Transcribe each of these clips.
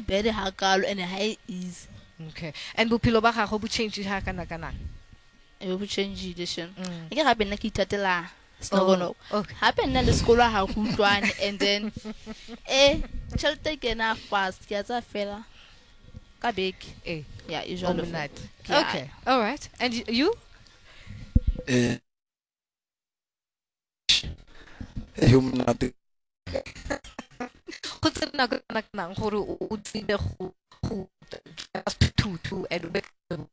bad hakalo and high easy. Okay. And bophelo ba gago bo change ha kana kana. E bo change edition. Mm. Ke gape nna ke ithatela snogono. Okay. Hape nna le sekolo ha go utlwane and then tšhelete ke na fast ke a tsa fela ka beke. Yeah, e jwalo. Okay. All right. And you? Humanity. Go tsena ka nang gore o tsile go to and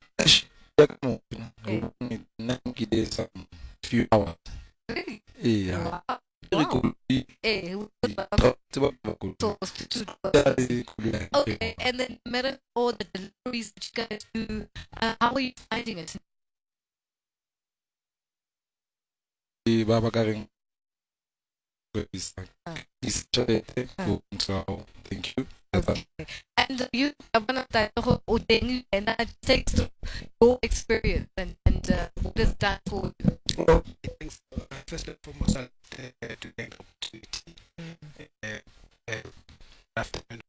Some few hours. really? Yeah. Wow. Okay, and then matter all the deliveries that you guys do, how are you finding it? Baba Karing. Thank you. Okay. And you have one of that and that takes your experience and what is that for you? Well, first and foremost, I'd like to thank the opportunity. Afternoon.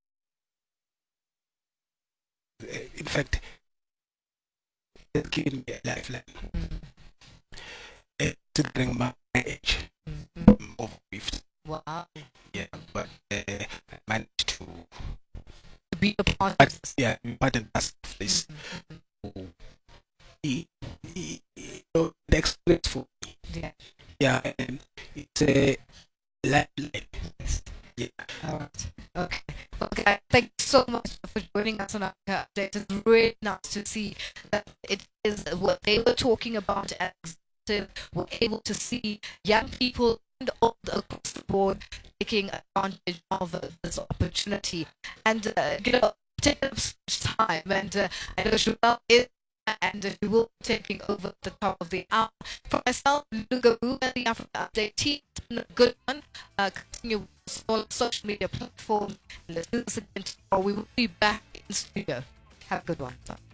In fact, it's given me a lifeline. Considering my age, over 50. Wow. Yeah, but I managed to Be a part but, of this. yeah, be part of this. The experience for me. Yeah. Yeah, and it's a lifeline. Yeah. All right. Okay. Okay. Thank you so much for joining us on our update. It's really nice to see that it is what they were talking about as we're able to see young people and all across the board taking advantage of this opportunity. And taking up so much time. And I know Joelle is and we will be taking over at the top of the hour. For myself, Luga Boo and the Africa Update team, it's been a good one. Continue with all social media platforms. And let's do this again tomorrow. We will be back in studio. Have a good one. Bye.